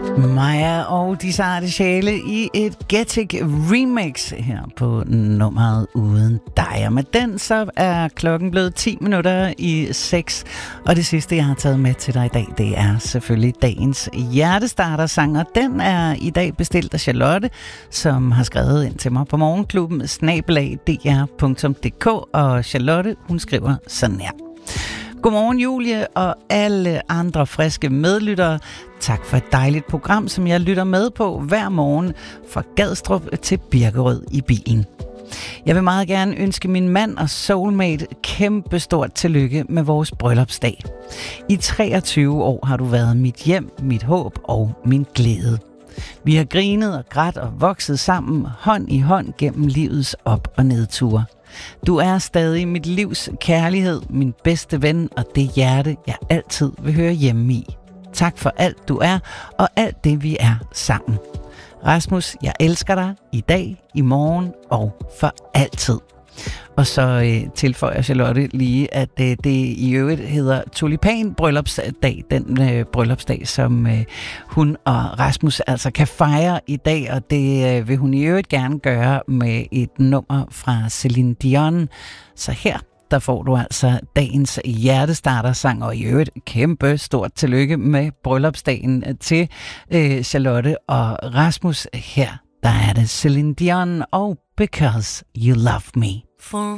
Maja og de sarte sjæle i et Getting remix her på nummeret Uden dig. Og med den så er klokken blevet 6:10, og det sidste jeg har taget med til dig i dag, det er selvfølgelig dagens hjertestartersang, og den er i dag bestilt af Charlotte, som har skrevet ind til mig på morgenklubben @dr.dk, og Charlotte, hun skriver sådan her: Godmorgen Julie og alle andre friske medlyttere. Tak for et dejligt program, som jeg lytter med på hver morgen fra Gadstrup til Birkerød i bilen. Jeg vil meget gerne ønske min mand og soulmate kæmpestort tillykke med vores bryllupsdag. I 23 år har du været mit hjem, mit håb og min glæde. Vi har grinet og grædt og vokset sammen hånd i hånd gennem livets op- og nedture. Du er stadig mit livs kærlighed, min bedste ven og det hjerte, jeg altid vil høre hjemme i. Tak for alt du er, og alt det vi er sammen. Rasmus, jeg elsker dig i dag, i morgen og for altid. Og så tilføjer Charlotte lige, at det i øvrigt hedder Tulipan Bryllupsdag, den bryllupsdag, som hun og Rasmus altså kan fejre i dag, og det vil hun i øvrigt gerne gøre med et nummer fra Celine Dion. Så her, der får du altså dagens hjertestartersang, og i øvrigt kæmpe stort tillykke med bryllupsdagen til Charlotte og Rasmus. Her, der er det Celine Dion og Because You Love Me. For